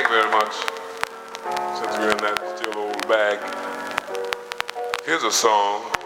Thank you very much. Since we're in that still old bag, here's a song